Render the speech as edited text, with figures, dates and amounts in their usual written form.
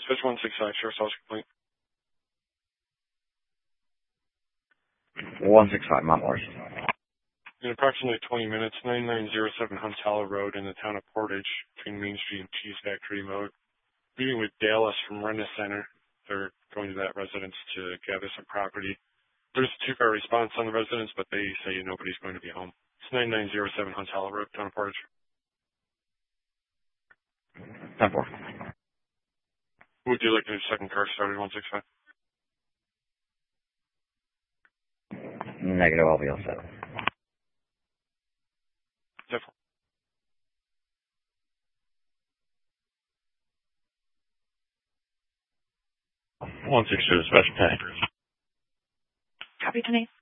Dispatch 165, Sheriff's Office complaint. 165, Mount Morris. In approximately 20 minutes, 9907 Hunts Hollow Road in the town of Portage, between Main Street and Cheese Factory Mode. Meeting with Dallas from Rennes Center. They're going to that residence to gather some property. There's a two-car response on the residence, but they say nobody's going to be home. It's 9907 Hunts Hollow Road, town of Portage. 10-4. Would you like a second car started, 165? Negative, I'll be all set. 10-4. 162, Dispatch 10. Copy, 10.